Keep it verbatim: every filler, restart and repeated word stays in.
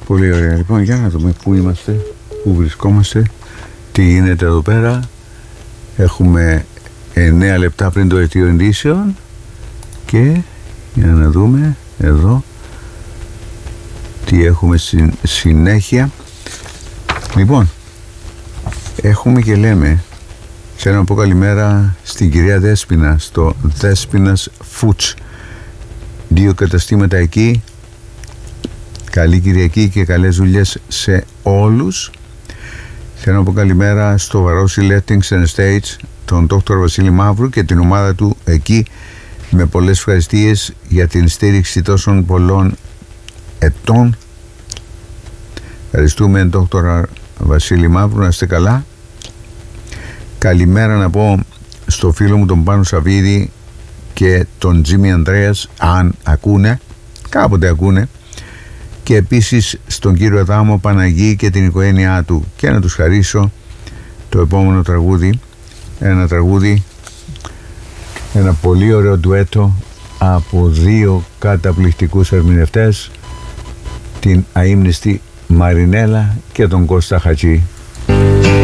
Πολύ ωραία. Λοιπόν, για να δούμε πού είμαστε, πού βρισκόμαστε, τι γίνεται εδώ πέρα. Έχουμε εννέα λεπτά πριν το αιτίο ειδήσεων και για να δούμε εδώ τι έχουμε στη συνέχεια. Λοιπόν, έχουμε και λέμε, θέλω να πω καλημέρα στην κυρία Δέσποινα, στο Δέσποινας Foods, δύο καταστήματα εκεί. Καλή Κυριακή και καλές δουλειές σε όλους. Θέλω να πω καλημέρα στο Βαρόσι Lettings and Estates, τον Δόκτωρ Βασίλη Μαύρου και την ομάδα του εκεί, με πολλές ευχαριστίες για την στήριξη τόσων πολλών ετών. Ευχαριστούμε Δόκτωρ Βασίλη Μαύρου, να είστε καλά. Καλημέρα να πω στο φίλο μου τον Πάνο Σαββίδη και τον Τζίμι Ανδρέας, αν ακούνε, κάποτε ακούνε, και επίσης στον κύριο Αδάμο Παναγή και την οικογένειά του, και να τους χαρίσω το επόμενο τραγούδι, ένα τραγούδι, ένα πολύ ωραίο ντουέτο από δύο καταπληκτικούς ερμηνευτές, την αείμνηστη Μαρινέλα και τον Κώστα Χατζή.